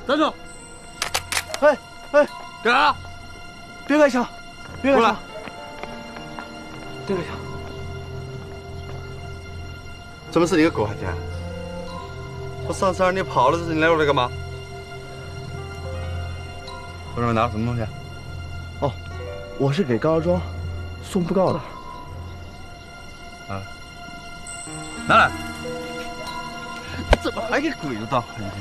站住！ 哎， 干啥？ 别开枪！别开过来枪！别开枪！ 怎么是你个狗汉奸？我上次让你跑了，这是你来我这干嘛？我这边拿什么东西？ 哦，我是给高家庄送布告的。 啊，拿来！怎么还给鬼子当汉奸？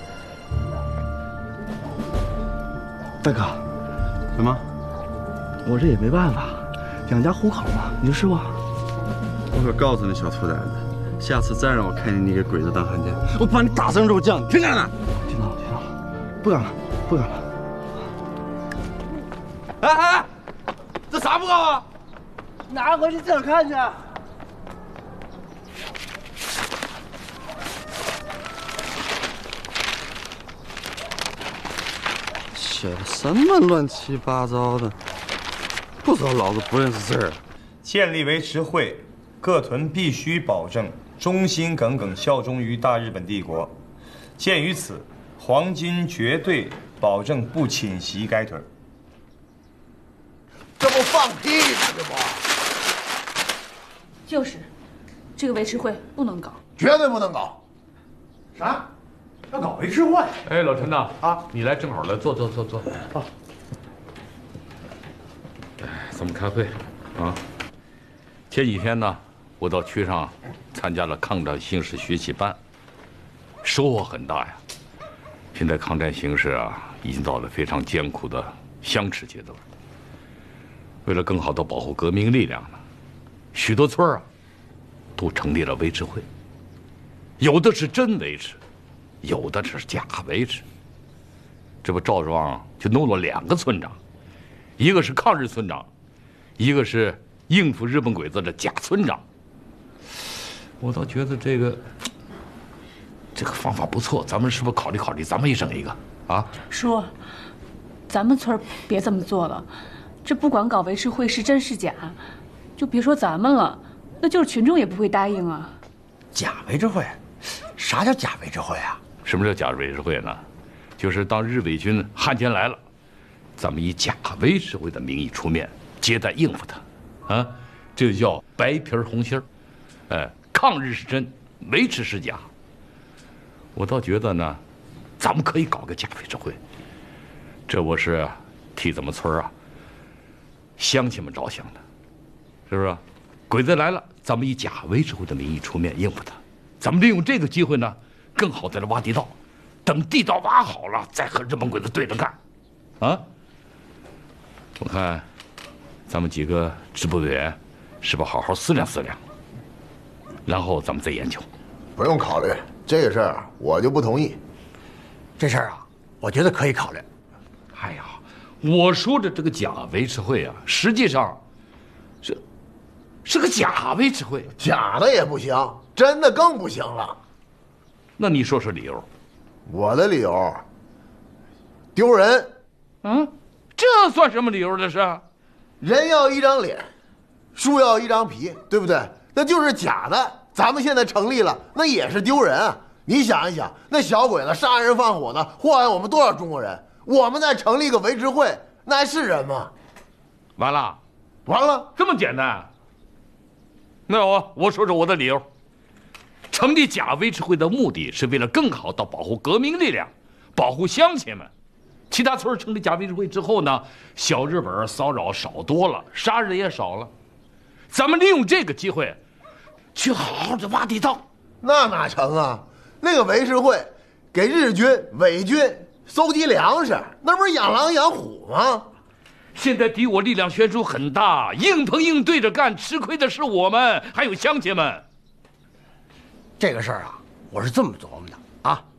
大哥， 什么？ 我这也没办法，养家糊口嘛，你就吃吧。 我可告诉你，小兔崽子，下次再让我看见你给鬼子当汉奸，我把你打成肉酱！听见了没？ 听到了，听到了，不敢了，不敢了。 哎，这啥布告啊？ 拿回去自个儿看去。 写的什么乱七八糟的？不知道老子不认识字儿。 建立维持会，各屯必须保证忠心耿耿效忠于大日本帝国。鉴于此，皇军绝对保证不侵袭该屯。 这不放屁呢？这不， 就是，这个维持会不能搞， 绝对不能搞。啥？要搞维持会？ 哎，老陈呐，啊，你来正好了，坐。啊，咱们开会啊。前几天呢，我到区上参加了抗战形势学习班，收获很大呀。现在抗战形势啊，已经到了非常艰苦的相持阶段。为了更好地保护革命力量呢，许多村啊，都成立了维持会，有的是真维持。有的是假维持，这不赵庄就弄了2个村长，一个是抗日村长，一个是应付日本鬼子的假村长。我倒觉得这个方法不错，咱们是不是考虑考虑，咱们也整一个啊？ 叔，咱们村别这么做了，这不管搞维持会是真是假，就别说咱们了，那就是群众也不会答应啊。 假维持会？啥叫假维持会啊？ 什么叫假维持会呢？就是当日伪军汉奸来了，咱们以假维持会的名义出面接待应付他，啊，这就叫白皮红心儿。哎，抗日是真，维持是假。我倒觉得呢，咱们可以搞个假维持会。这我是替咱们村啊乡亲们着想的，是不是？鬼子来了，咱们以假维持会的名义出面应付他。咱们利用这个机会呢，更好地来挖地道，等地道挖好了，再和日本鬼子对着干，啊！我看咱们几个支部委员是不是好好思量思量，然后咱们再研究。 不用考虑这个事儿，我就不同意。这事儿啊，我觉得可以考虑。 哎呀，我说的这个假维持会啊，实际上是个假维持会， 假的也不行，真的更不行了。 那你说说理由？ 我的理由，丢人。 嗯，这算什么理由？这是？ 人要一张脸，树要一张皮，对不对？那就是假的。咱们现在成立了，那也是丢人啊！你想一想，那小鬼子杀人放火的，祸害我们多少中国人？我们再成立个维持会，那还是人吗？ 完了， 完了， 这么简单？那我说说我的理由。成立假维持会的目的是为了更好地保护革命力量，保护乡亲们。其他村成立假维持会之后呢，小日本骚扰少多了，杀人也少了。咱们利用这个机会，去好好的挖地道。 那哪成啊？那个维持会给日军、伪军搜集粮食，那不是养狼养虎吗？ 现在敌我力量悬殊很大，硬碰硬对着干，吃亏的是我们，还有乡亲们。 这个事儿啊，我是这么琢磨的啊。